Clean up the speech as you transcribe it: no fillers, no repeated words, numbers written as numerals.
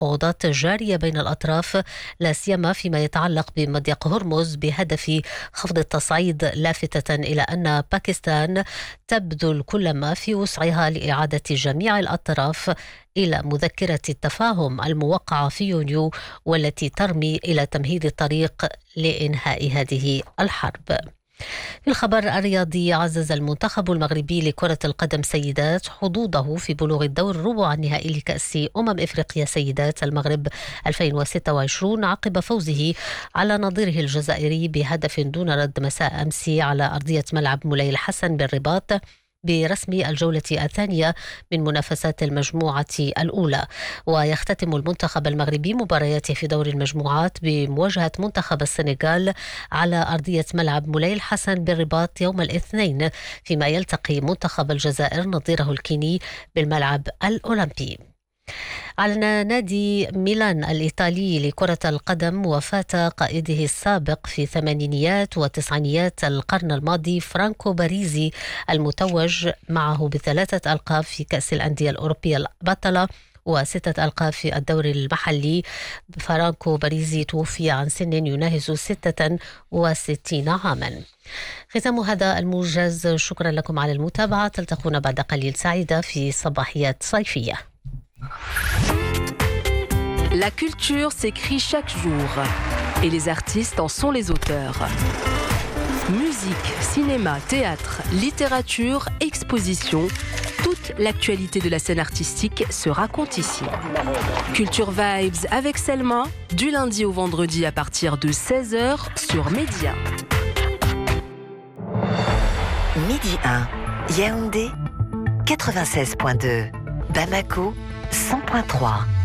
المفاوضات جارية بين الأطراف، لا سيما فيما يتعلق بمضيق هرمز بهدف خفض التصعيد، لافتة إلى أن باكستان تبذل كل ما في وسعها لإعادة جميع الأطراف إلى مذكرة التفاهم الموقعة في يونيو، والتي ترمي إلى تمهيد الطريق لإنهاء هذه الحرب. في الخبر الرياضي، عزز المنتخب المغربي لكرة القدم سيدات حظوظه في بلوغ الدور الربع النهائي لكأس إفريقيا سيدات المغرب 2026 عقب فوزه على نظيره الجزائري بهدف دون رد مساء أمس على أرضية ملعب مولاي الحسن بالرباط برسم الجولة الثانية من منافسات المجموعة الأولى. ويختتم المنتخب المغربي مبارياته في دور المجموعات بمواجهة منتخب السنغال على أرضية ملعب مولاي الحسن بالرباط يوم الاثنين، فيما يلتقي منتخب الجزائر نظيره الكيني بالملعب الأولمبي. أعلن نادي ميلان الإيطالي لكرة القدم وفاة قائده السابق في ثمانينيات وتسعينيات القرن الماضي فرانكو باريزي، المتوج معه ب3 ألقاب في كأس الأندية الأوروبية البطلة و6 ألقاب في الدوري المحلي. فرانكو باريزي توفي عن سن يناهز 66 عاما. ختام هذا الموجز، شكرا لكم على المتابعة، تلتقون بعد قليل سعيدة في صباحيات صيفية. La culture s'écrit chaque jour et les artistes en sont les auteurs. Musique, cinéma, théâtre, littérature, exposition, toute l'actualité de la scène artistique se raconte ici. Culture Vibes avec Selma, du lundi au vendredi à partir de 16h sur Média. Midi 1, Yaoundé 96.2, Bamako 100.3.